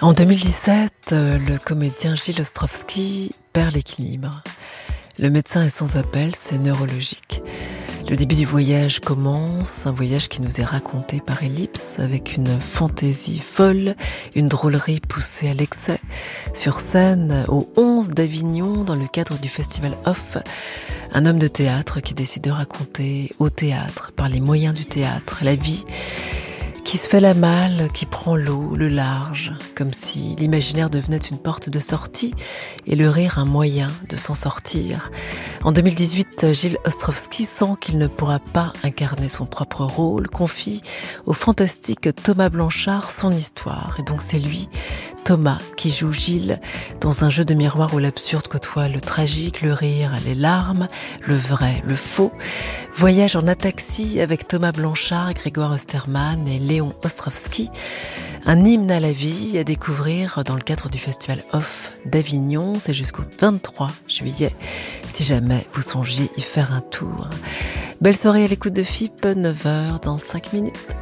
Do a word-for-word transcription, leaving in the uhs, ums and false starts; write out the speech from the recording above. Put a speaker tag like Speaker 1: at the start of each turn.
Speaker 1: En deux mille dix-sept, euh, le comédien Gilles Ostrovsky perd l'équilibre. Le médecin est sans appel, c'est neurologique. Le début du voyage commence, un voyage qui nous est raconté par ellipse, avec une fantaisie folle, une drôlerie poussée à l'excès. Sur scène, au onze d'Avignon, dans le cadre du festival Off, un homme de théâtre qui décide de raconter au théâtre, par les moyens du théâtre, la vie qui se fait la malle, qui prend l'eau, le large, comme si l'imaginaire devenait une porte de sortie et le rire un moyen de s'en sortir. En deux mille dix-huit, Gilles Ostrovsky sent qu'il ne pourra pas incarner son propre rôle, confie au fantastique Thomas Blanchard son histoire. Et donc c'est lui, Thomas, qui joue Gilles dans un jeu de miroir où l'absurde côtoie le tragique, le rire, les larmes, le vrai, le faux. Voyage en ataxie avec Thomas Blanchard, Grégoire Osterman et Léon Ostrovsky. Un hymne à la vie à découvrir dans le cadre du festival Off d'Avignon. C'est jusqu'au vingt-trois juillet, si jamais vous songiez y faire un tour. Belle soirée à l'écoute de F I P, neuf heures dans cinq minutes.